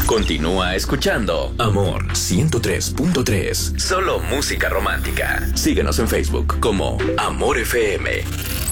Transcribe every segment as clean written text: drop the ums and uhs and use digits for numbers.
Continúa escuchando Amor 103.3. Solo música romántica. Síguenos en Facebook como Amor FM.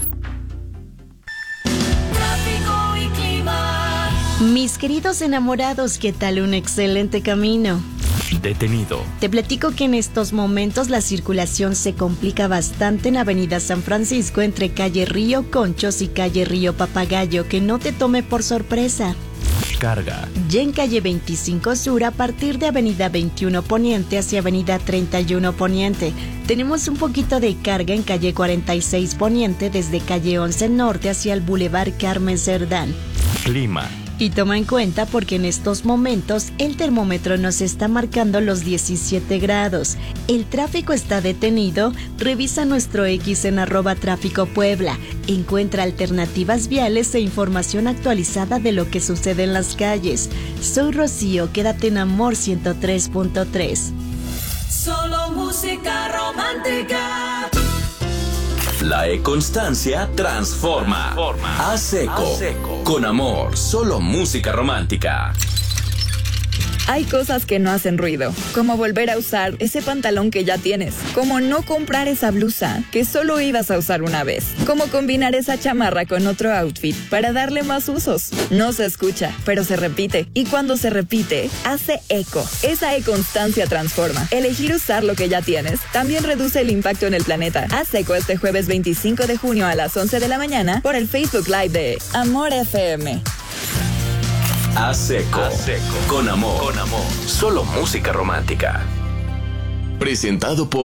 Mis queridos enamorados, ¿qué tal? Un excelente camino. Detenido. Te platico que en estos momentos la circulación se complica bastante en Avenida San Francisco entre calle Río Conchos y calle Río Papagayo, que no te tome por sorpresa. Carga. Ya en calle 25 Sur, a partir de Avenida 21 Poniente hacia Avenida 31 Poniente. Tenemos un poquito de carga en calle 46 Poniente desde calle 11 Norte hacia el Boulevard Carmen Cerdán. Clima. Y toma en cuenta porque en estos momentos el termómetro nos está marcando los 17 grados. El tráfico está detenido. Revisa nuestro X en @tráficopuebla. Encuentra alternativas viales e información actualizada de lo que sucede en las calles. Soy Rocío, quédate en Amor 103.3. Solo música romántica. La e-constancia transforma. A seco. Con Amor, solo música romántica. Hay cosas que no hacen ruido, como volver a usar ese pantalón que ya tienes, como no comprar esa blusa que solo ibas a usar una vez, como combinar esa chamarra con otro outfit para darle más usos. No se escucha, pero se repite, y cuando se repite, hace eco. Esa e-constancia transforma. Elegir usar lo que ya tienes también reduce el impacto en el planeta. Haz eco este jueves 25 de junio a las 11 de la mañana por el Facebook Live de Amor FM. A seco. Con Amor. Solo música romántica. Presentado por